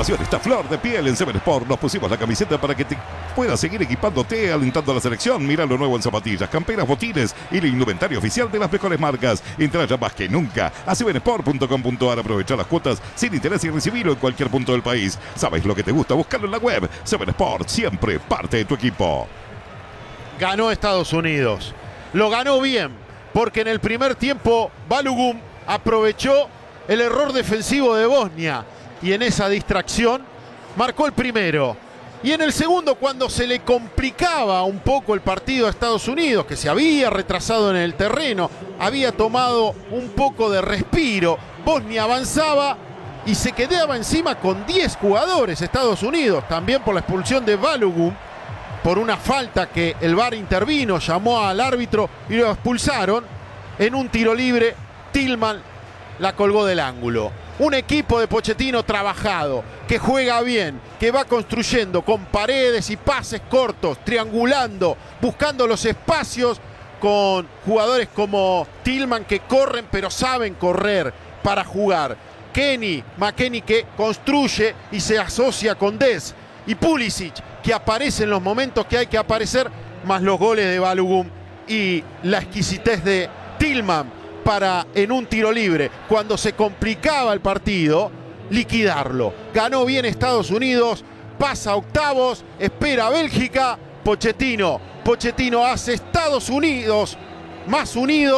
pasión está a flor de piel en Seven Sport. Nos pusimos la camiseta para que te puedas seguir equipándote, alentando a la selección. Mira lo nuevo en zapatillas, camperas, botines y el indumentario oficial de las mejores marcas. Entra ya más que nunca a sevensport.com.ar. Aprovecha las cuotas sin interés y recibirlo en cualquier punto del país. ¿Sabes lo que te gusta? Búscalo en la web. Seven Sport, siempre parte de tu equipo. Ganó Estados Unidos. Lo ganó bien, porque en el primer tiempo Balogun aprovechó el error defensivo de Bosnia y en esa distracción marcó el primero. Y en el segundo, cuando se le complicaba un poco el partido a Estados Unidos, que se había retrasado en el terreno, había tomado un poco de respiro, Bosnia avanzaba y se quedaba encima con 10 jugadores Estados Unidos, también por la expulsión de Balogun, por una falta que el VAR intervino, llamó al árbitro y lo expulsaron. En un tiro libre, Tillman la colgó del ángulo. Un equipo de Pochettino trabajado, que juega bien, que va construyendo con paredes y pases cortos, triangulando, buscando los espacios con jugadores como Tillman que corren pero saben correr para jugar. McKennie que construye y se asocia con Dez. Y Pulisic que aparece en los momentos que hay que aparecer, más los goles de Balogun y la exquisitez de Tillman para, en un tiro libre, cuando se complicaba el partido, liquidarlo. Ganó bien Estados Unidos, pasa a octavos, espera a Bélgica. Pochettino hace Estados Unidos, más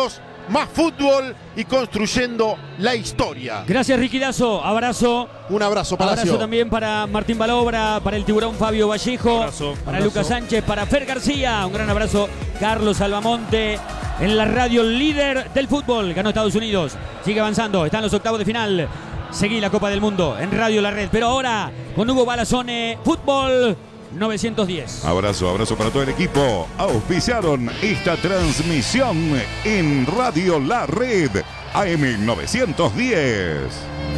fútbol y construyendo la historia. Gracias, Ricky Lazo. Abrazo. Un abrazo, Palacio. Abrazo también para Martín Balobra, para el tiburón Fabio Vallejo, para Lucas Sánchez, para Fer García. Un gran abrazo, Carlos Albamonte. En la radio líder del fútbol, ganó Estados Unidos, sigue avanzando, están los octavos de final. Seguí la Copa del Mundo en Radio La Red, pero ahora con Hugo Balazone, Fútbol 910. Abrazo para todo el equipo. Auspiciaron esta transmisión en Radio La Red, AM 910.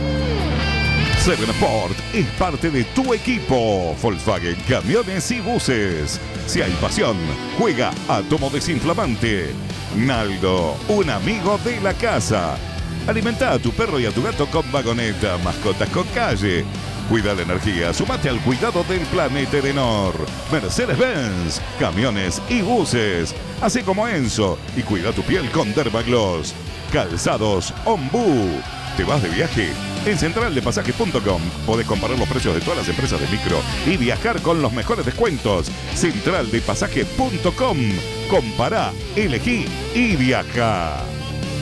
Seven Sport es parte de tu equipo. Volkswagen, camiones y buses. Si hay pasión, juega Átomo Desinflamante. Naldo, un amigo de la casa. Alimenta a tu perro y a tu gato con vagoneta. Mascotas con calle. Cuida la energía, sumate al cuidado del planeta Edenor. Mercedes-Benz, camiones y buses. Así como Enzo. Y cuida tu piel con Dermagloss. Calzados Ombú. ¿Te vas de viaje? En centraldepasajes.com podés comparar los precios de todas las empresas de micro y viajar con los mejores descuentos. Centraldepasajes.com. Compará, elegí y viaja.